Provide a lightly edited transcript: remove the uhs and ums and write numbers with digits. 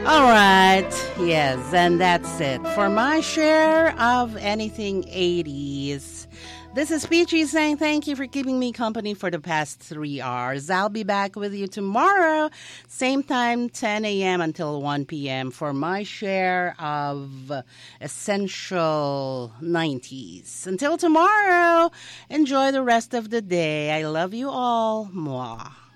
All right. Yes, and that's it for my share of anything 80s. This is Peachy saying thank you for keeping me company for the past 3 hours. I'll be back with you tomorrow, same time, 10 a.m. until 1 p.m. for my share of essential 90s. Until tomorrow, enjoy the rest of the day. I love you all. Mwah.